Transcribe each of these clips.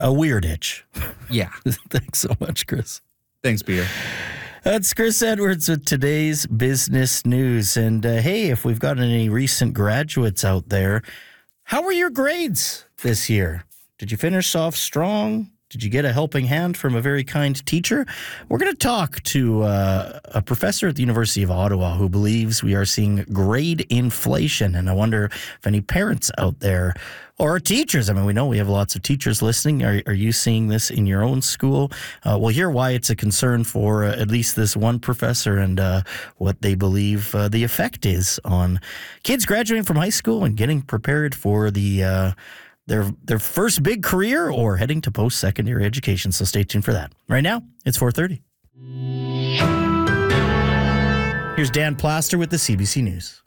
a weird itch. Yeah. Thanks so much, Chris. Thanks, Peter. That's Chris Edwards with today's business news. And hey, if we've got any recent graduates out there, how were your grades this year? Did you finish off strong? Did you get a helping hand from a very kind teacher? We're going to talk to a professor at the University of Ottawa who believes we are seeing grade inflation. And I wonder if any parents out there or teachers, I mean, we know we have lots of teachers listening. Are you seeing this in your own school? We'll hear why it's a concern for at least this one professor and what they believe the effect is on kids graduating from high school and getting prepared for the their first big career or heading to post-secondary education. So stay tuned for that. Right now, it's 4:30. Here's Dan Plaster with the CBC News.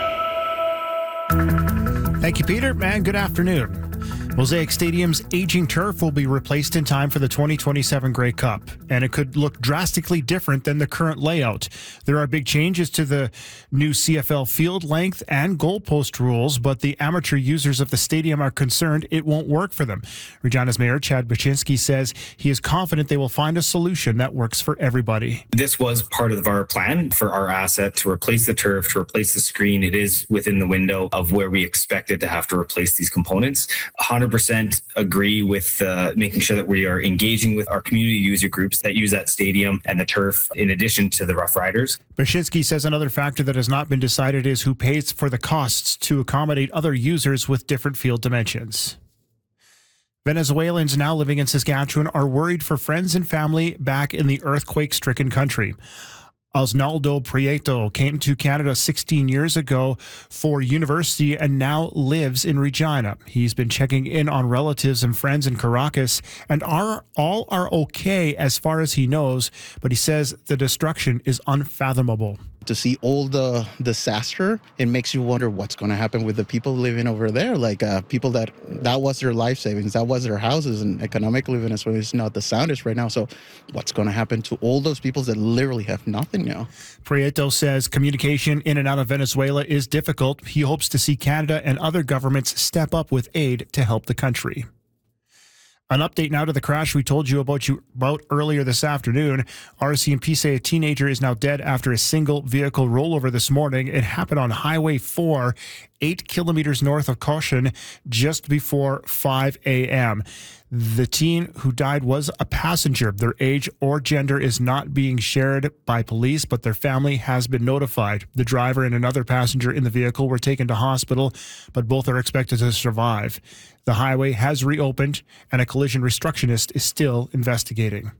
Thank you, Peter, and good afternoon. Mosaic Stadium's aging turf will be replaced in time for the 2027 Grey Cup, and it could look drastically different than the current layout. There are big changes to the new CFL field length and goalpost rules, but the amateur users of the stadium are concerned it won't work for them. Regina's Mayor Chad Baczynski says he is confident they will find a solution that works for everybody. This was part of our plan for our asset to replace the turf, to replace the screen. It is within the window of where we expected to have to replace these components. 100% agree with making sure that we are engaging with our community user groups that use that stadium and the turf in addition to the Rough Riders. Baczynski says another factor that has not been decided is who pays for the costs to accommodate other users with different field dimensions. Venezuelans now living in Saskatchewan are worried for friends and family back in the earthquake-stricken country. Osnaldo Prieto came to Canada 16 years ago for university and now lives in Regina. He's been checking in on relatives and friends in Caracas, and all are okay as far as he knows, but he says the destruction is unfathomable. To see all the disaster, it makes you wonder what's going to happen with the people living over there. Like people that was their life savings, that was their houses, and economically Venezuela is not the soundest right now. So what's going to happen to all those people that literally have nothing now? Prieto says communication in and out of Venezuela is difficult. He hopes to see Canada and other governments step up with aid to help the country. An update now to the crash we told you about earlier this afternoon. RCMP say a teenager is now dead after a single vehicle rollover this morning. It happened on Highway 4, 8 kilometers north of Cochin, just before 5 a.m. The teen who died was a passenger. Their age or gender is not being shared by police, but their family has been notified. The driver and another passenger in the vehicle were taken to hospital, but both are expected to survive. The highway has reopened, and a collision reconstructionist is still investigating.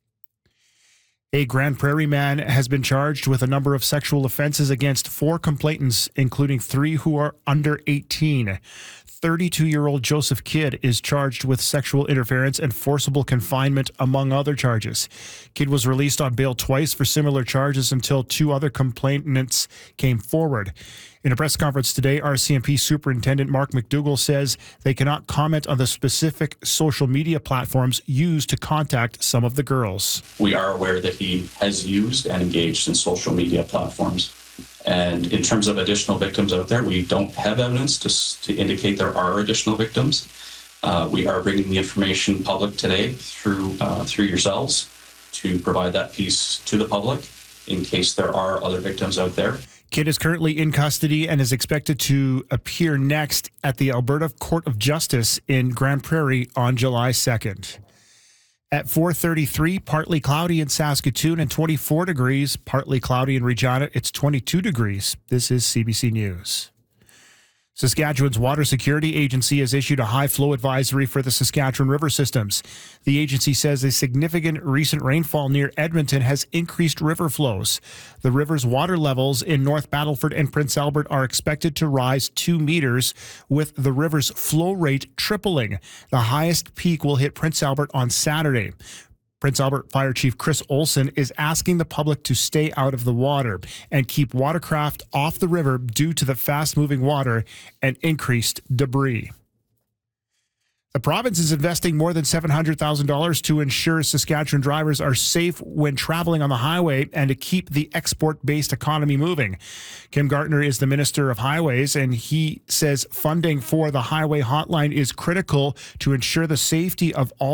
A Grand Prairie man has been charged with a number of sexual offenses against 4 complainants, including 3 who are under 18. 32-year-old Joseph Kidd is charged with sexual interference and forcible confinement, among other charges. Kidd was released on bail twice for similar charges until 2 other complainants came forward. In a press conference today, RCMP Superintendent Mark McDougall says they cannot comment on the specific social media platforms used to contact some of the girls. We are aware that he has used and engaged in social media platforms. And in terms of additional victims out there, we don't have evidence to indicate there are additional victims. We are bringing the information public today through yourselves to provide that piece to the public in case there are other victims out there. Kidd is currently in custody and is expected to appear next at the Alberta Court of Justice in Grand Prairie on July 2nd. At 4:33, partly cloudy in Saskatoon and 24 degrees. Partly cloudy in Regina, it's 22 degrees. This is CBC News. Saskatchewan's Water Security Agency has issued a high flow advisory for the Saskatchewan river systems. The agency says a significant recent rainfall near Edmonton has increased river flows. The river's water levels in North Battleford and Prince Albert are expected to rise 2 meters, with the river's flow rate tripling. The highest peak will hit Prince Albert on Saturday. Prince Albert Fire Chief Chris Olson is asking the public to stay out of the water and keep watercraft off the river due to the fast-moving water and increased debris. The province is investing more than $700,000 to ensure Saskatchewan drivers are safe when traveling on the highway and to keep the export-based economy moving. Kim Gartner is the Minister of Highways, and he says funding for the highway hotline is critical to ensure the safety of all